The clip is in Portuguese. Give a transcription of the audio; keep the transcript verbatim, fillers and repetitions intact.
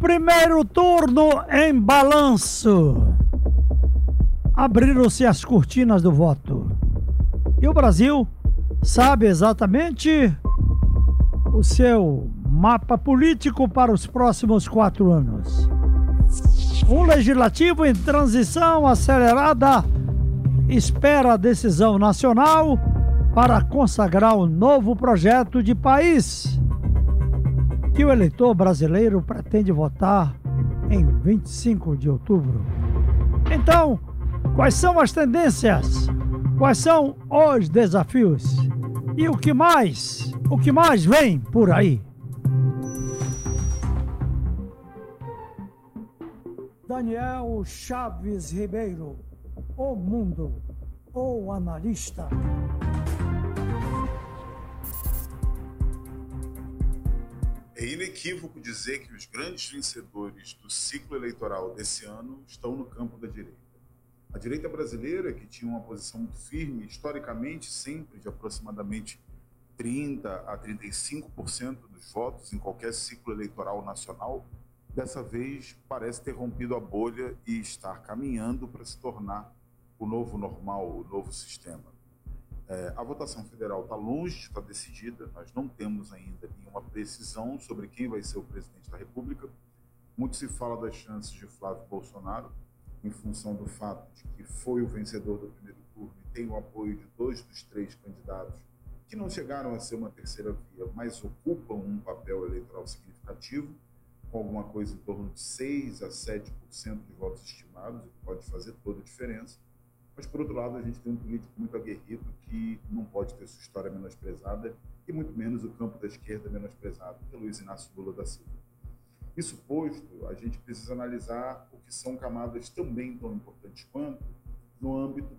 Primeiro turno em balanço. Abriram-se as cortinas do voto. E o Brasil sabe exatamente o seu mapa político para os próximos quatro anos. Um legislativo em transição acelerada espera a decisão nacional para consagrar um novo projeto de país que o eleitor brasileiro pretende votar em vinte e cinco de outubro. Então, quais são as tendências? Quais são os desafios? E o que mais? O que mais vem por aí? Daniel Chaves Ribeiro, o mundo, o analista. É inequívoco dizer que os grandes vencedores do ciclo eleitoral desse ano estão no campo da direita. A direita brasileira, que tinha uma posição muito firme, historicamente sempre de aproximadamente trinta a trinta e cinco por cento dos votos em qualquer ciclo eleitoral nacional, dessa vez parece ter rompido a bolha e estar caminhando para se tornar o novo normal, o novo sistema. É, a votação federal está longe de estar decidida, nós não temos ainda nenhuma precisão sobre quem vai ser o presidente da República. Muito se fala das chances de Flávio Bolsonaro, em função do fato de que foi o vencedor do primeiro turno e tem o apoio de dois dos três candidatos que não chegaram a ser uma terceira via, mas ocupam um papel eleitoral significativo, com alguma coisa em torno de seis a sete por cento de votos estimados, o que pode fazer toda a diferença. Mas, por outro lado, a gente tem um político muito aguerrido que não pode ter sua história menosprezada e muito menos o campo da esquerda menosprezado, que é Luiz Inácio Lula da Silva. Isso posto, a gente precisa analisar o que são camadas também tão importantes quanto no âmbito